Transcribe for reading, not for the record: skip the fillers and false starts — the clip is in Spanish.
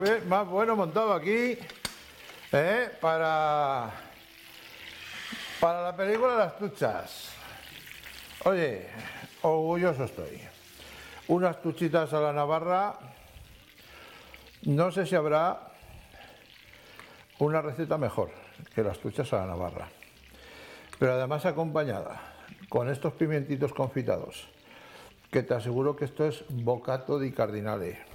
Más bueno montado aquí para la película Las Tuchas. Oye, orgulloso estoy. Unas tuchitas a la navarra. No sé si habrá una receta mejor que las tuchas a la navarra, pero además acompañada con estos pimientitos confitados, que te aseguro que esto es bocato di cardinale.